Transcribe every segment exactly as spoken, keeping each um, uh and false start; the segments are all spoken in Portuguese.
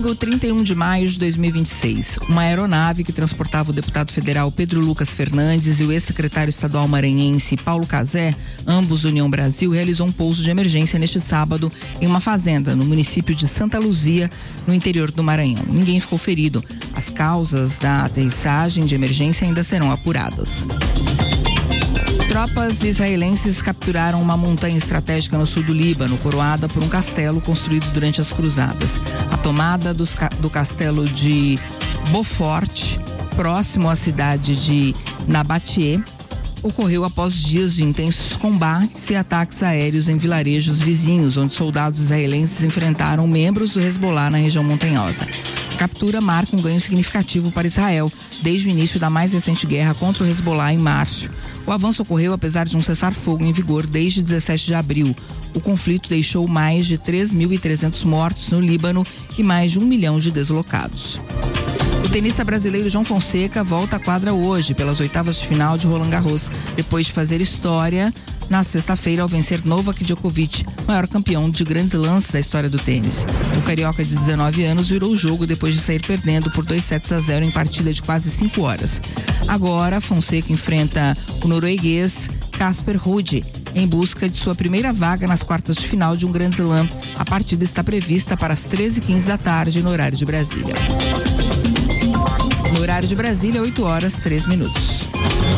Domingo, trinta e um de maio de dois mil e vinte e seis, uma aeronave que transportava o deputado federal Pedro Lucas Fernandes e o ex-secretário estadual maranhense Paulo Cazé, ambos do União Brasil, realizou um pouso de emergência neste sábado em uma fazenda no município de Santa Luzia, no interior do Maranhão. Ninguém ficou ferido. As causas da aterrissagem de emergência ainda serão apuradas. Tropas israelenses capturaram uma montanha estratégica no sul do Líbano, coroada por um castelo construído durante as cruzadas. A tomada dos, do castelo de Beaufort, próximo à cidade de Nabatie, ocorreu após dias de intensos combates e ataques aéreos em vilarejos vizinhos, onde soldados israelenses enfrentaram membros do Hezbollah na região montanhosa. A captura marca um ganho significativo para Israel, desde o início da mais recente guerra contra o Hezbollah em março. O avanço ocorreu apesar de um cessar-fogo em vigor desde dezessete de abril. O conflito deixou mais de três mil e trezentos mortos no Líbano e mais de um milhão de deslocados. O tenista brasileiro João Fonseca volta à quadra hoje pelas oitavas de final de Roland Garros, depois de fazer história na sexta-feira ao vencer Novak Djokovic, maior campeão de grandes lances da história do tênis. O carioca de dezenove anos virou o jogo depois de sair perdendo por dois sets a zero em partida de quase cinco horas. Agora, Fonseca enfrenta o norueguês Casper Ruud em busca de sua primeira vaga nas quartas de final de um Grand Slam. A partida está prevista para as treze e quinze da tarde no horário de Brasília. No horário de Brasília, oito horas, três minutos.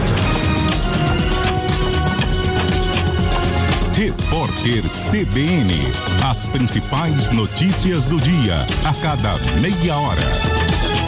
Repórter C B N. As principais notícias do dia, a cada meia hora.